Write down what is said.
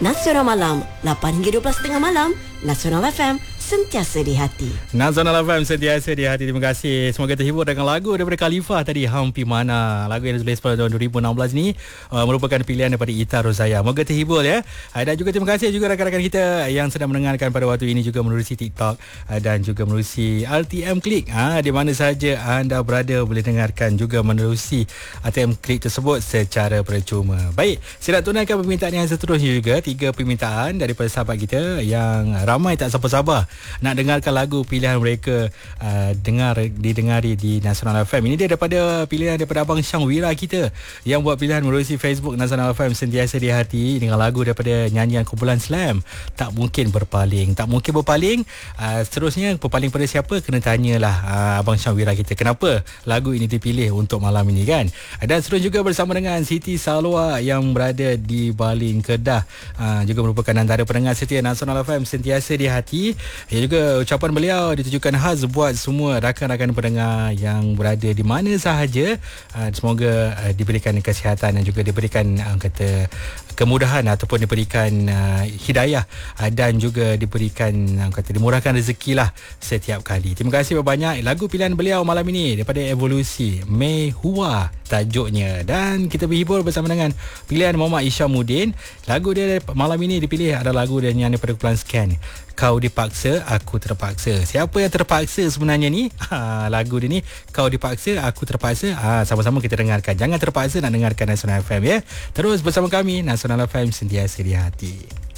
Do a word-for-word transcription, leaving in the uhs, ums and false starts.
Nasional Malam, lapan hingga dua belas tiga puluh malam. Nasional F M, sentiasa di hati. Nasional F M, sentiasa di hati. Terima kasih. Semoga terhibur dengan lagu daripada Khalifah tadi, Hampi Mana. Lagu yang ditulis pada tahun dua ribu enam belas ni uh, merupakan pilihan daripada Ita Rozaya. Moga terhibur ya. Uh, dan juga terima kasih juga rakan-rakan kita yang sedang mendengarkan pada waktu ini juga menerusi TikTok uh, dan juga menerusi R T M Klik. Uh, di mana sahaja anda berada boleh dengarkan juga menerusi R T M Klik tersebut secara percuma. Baik, saya nak tunaikan permintaan yang seterusnya juga. Tiga permintaan daripada sahabat kita yang ramai tak sabar-sabar nak dengarkan lagu pilihan mereka uh, dengar didengari di Nasional F M. Ini dia daripada pilihan daripada Abang Syang Wira kita yang buat pilihan melalui Facebook Nasional F M, sentiasa di hati, dengan lagu daripada nyanyian kumpulan Slam, Tak Mungkin Berpaling. Tak mungkin berpaling. Uh, seterusnya berpaling pada siapa? Kena tanyalah uh, Abang Syang Wira kita kenapa lagu ini dipilih untuk malam ini kan. Dan seterusnya juga bersama dengan Siti Salwa yang berada di Baling, Kedah, uh, juga merupakan antara pendengar setia Nasional F M, sentiasa di hati. Ya, juga ucapan beliau ditujukan khas buat semua rakan-rakan pendengar yang berada di mana sahaja. Uh, semoga uh, diberikan kesihatan dan juga diberikan uh, kata kemudahan ataupun diberikan uh, hidayah uh, dan juga diberikan uh, kata dimurahkan rezeki lah setiap kali. Terima kasih banyak. Lagu pilihan beliau malam ini daripada Evolusi, Mei Hua tajuknya, dan kita berhibur bersama dengan pilihan Muhammad Isyamuddin. Lagu dia malam ini dipilih adalah lagu dia yang daripada kumpulan Scan, Kau Dipaksa Aku Terpaksa. Siapa yang terpaksa sebenarnya ni? Ha, lagu dia ni Kau Dipaksa Aku Terpaksa. Ha, sama-sama kita dengarkan. Jangan terpaksa nak dengarkan Nasional F M ya. Terus bersama kami, Nasional F M, sentiasa di hati.